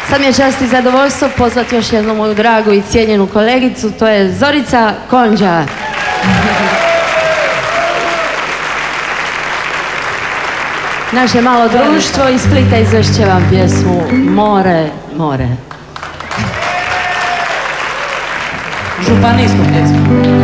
Sad mi je čast i zadovoljstvo pozvati još jednu moju dragu i cijenjenu kolegicu, to je Zorica Konđa. Naše malo društvo iz Splita izvešće vam pjesmu More, more. Županijsku pjesmu.